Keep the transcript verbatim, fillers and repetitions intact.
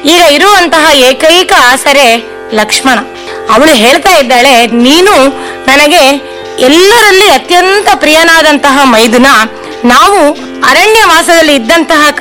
ಈಗ ಇರುವಂತಹ ಏಕೈಕ ಆಸರೆ ಲಕ್ಷ್ಮಣ. ಅವಳು ಹೇಳ್ತಾ ಇದ್ದಾಳೆ, ನೀನು ನನಗೆ ಎಲ್ಲರಲ್ಲಿ ಅತ್ಯಂತ ಪ್ರಿಯನಾದಂತಹ ಮೈದುನ. ನಾವು ಅರಣ್ಯವಾಸದಲ್ಲಿ ಇದ್ದಂತಹ